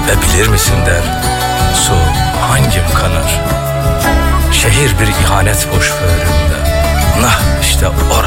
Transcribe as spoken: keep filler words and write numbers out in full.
Ve bilir misin der, su hangim kanar? Şehir bir ihanet boş böğrümde, nah işte orada